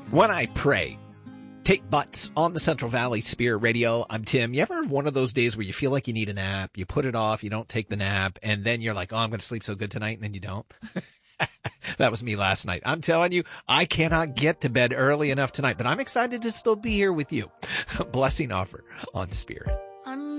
When I pray, take butts on the Central Valley Spirit Radio. I'm Tim. You ever have one of those days where you feel like you need a nap, you put it off, you don't take the nap, and then you're like, oh, I'm going to sleep so good tonight, and then you don't? That was me last night. I'm telling you, I cannot get to bed early enough tonight, but I'm excited to still be here with you. Blessing offer on Spirit.